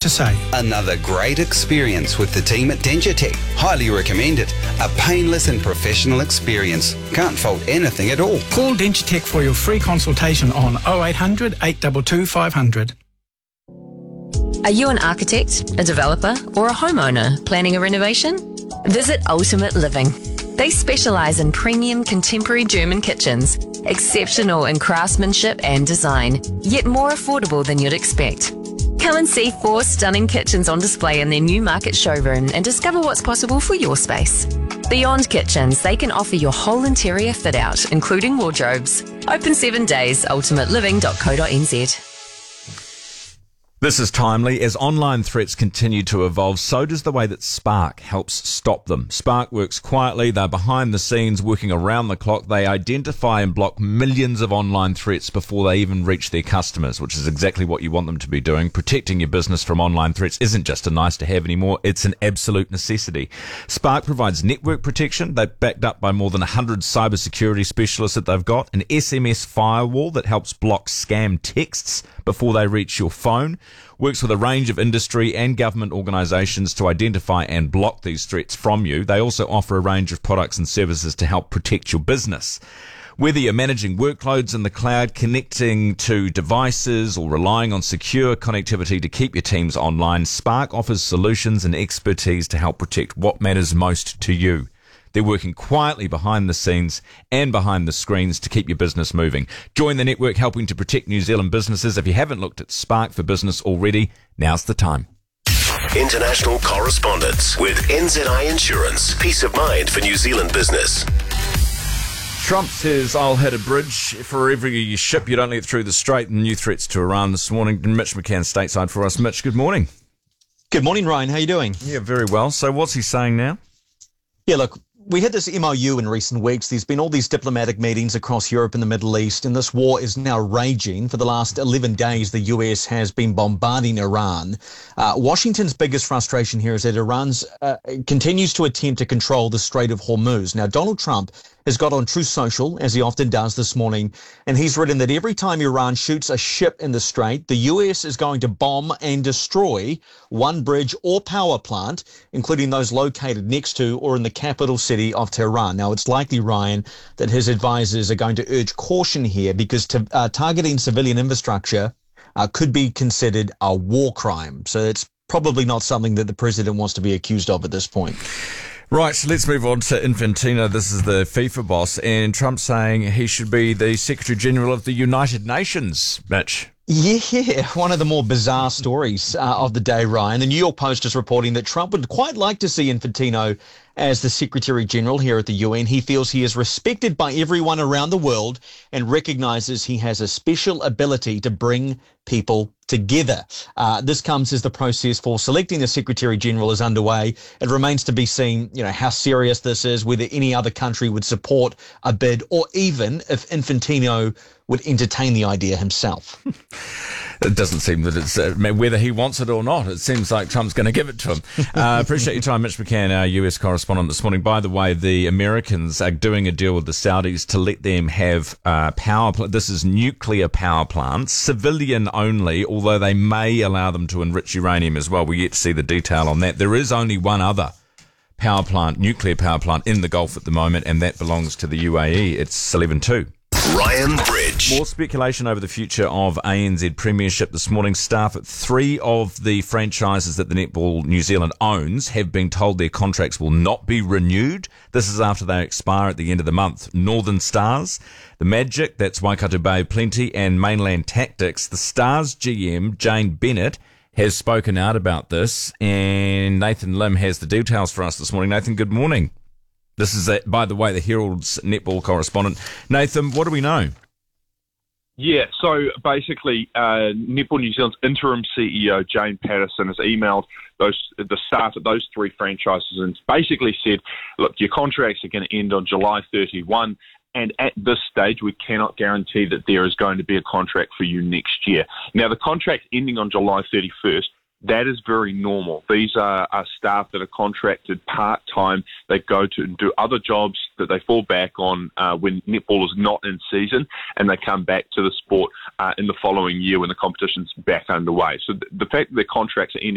to say. Another great experience with the team at Dentutech. Highly recommend it. A painless and professional experience. Can't fault anything at all. Call Dentutech for your free consultation on 0800 822 500. Are you an architect, a developer, or a homeowner planning a renovation? Visit Ultimate Living. They specialise in premium contemporary German kitchens, exceptional in craftsmanship and design, yet more affordable than you'd expect. Come and see 4 stunning kitchens on display in their new market showroom and discover what's possible for your space. Beyond kitchens, they can offer your whole interior fit out, including wardrobes. Open 7 days, ultimateliving.co.nz. This is timely. As online threats continue to evolve, so does the way that Spark helps stop them. Spark works quietly. They're behind the scenes, working around the clock. They identify and block millions of online threats before they even reach their customers, which is exactly what you want them to be doing. Protecting your business from online threats isn't just a nice to have anymore. It's an absolute necessity. Spark provides network protection. They're backed up by more than 100 cybersecurity specialists that they've got, an SMS firewall that helps block scam texts before they reach your phone, works with a range of industry and government organisations to identify and block these threats from you. They also offer a range of products and services to help protect your business. Whether you're managing workloads in the cloud, connecting to devices, or relying on secure connectivity to keep your teams online, Spark offers solutions and expertise to help protect what matters most to you. They're working quietly behind the scenes and behind the screens to keep your business moving. Join the network helping to protect New Zealand businesses. If you haven't looked at Spark for Business already, now's the time. International correspondence with NZI Insurance. Peace of mind for New Zealand business. Trump says, I'll hit a bridge for every ship you don't let through the strait, and new threats to Iran this morning. Mitch McCann stateside for us. Mitch, good morning. Good morning, Ryan. How are you doing? Yeah, very well. So what's he saying now? Yeah, look, we had this MOU in recent weeks. There's been all these diplomatic meetings across Europe and the Middle East, and this war is now raging. For the last 11 days, the US has been bombarding Iran. Washington's biggest frustration here is that Iran continues to attempt to control the Strait of Hormuz. Now, Donald Trump has got on Truth Social, as he often does this morning, and he's written that every time Iran shoots a ship in the strait, the US is going to bomb and destroy one bridge or power plant, including those located next to or in the capital city of Tehran. Now, it's likely, Ryan, that his advisors are going to urge caution here because targeting civilian infrastructure could be considered a war crime. So it's probably not something that the president wants to be accused of at this point. Right, so let's move on to Infantino. This is the FIFA boss, and Trump saying he should be the Secretary General of the United Nations, Mitch. Yeah, one of the more bizarre stories of the day, Ryan. The New York Post is reporting that Trump would quite like to see Infantino as the Secretary General here at the UN. He feels he is respected by everyone around the world and recognises he has a special ability to bring people together. This comes as the process for selecting the Secretary General is underway. It remains to be seen, how serious this is, whether any other country would support a bid, or even if Infantino would entertain the idea himself. It doesn't seem that it's whether he wants it or not. It seems like Trump's going to give it to him. Appreciate your time, Mitch McCann, our US correspondent this morning. By the way, the Americans are doing a deal with the Saudis to let them have this is nuclear power plants, civilian only, although they may allow them to enrich uranium as well. We're yet to see the detail on that. There is only one other nuclear power plant in the Gulf at the moment, and that belongs to the UAE. It's Sullivan 2. Ryan Bridge. More speculation over the future of ANZ Premiership this morning. Staff at 3 of the franchises that the Netball New Zealand owns have been told their contracts will not be renewed. This is after they expire at the end of the month. Northern Stars, the Magic, that's Waikato Bay Plenty, and Mainland Tactics. The Stars GM, Jane Bennett, has spoken out about this, and Nathan Lim has the details for us this morning. Nathan, good morning. This is, by the way, the Herald's netball correspondent. Nathan, what do we know? Yeah, so basically, Netball New Zealand's interim CEO, Jane Patterson, has emailed the staff at those 3 franchises and basically said, look, your contracts are going to end on July 31, and at this stage, we cannot guarantee that there is going to be a contract for you next year. Now, the contract ending on July 31st, that is very normal. These are staff that are contracted part-time. They go to and do other jobs that they fall back on when netball is not in season, and they come back to the sport in the following year when the competition's back underway. So the fact that their contracts are ending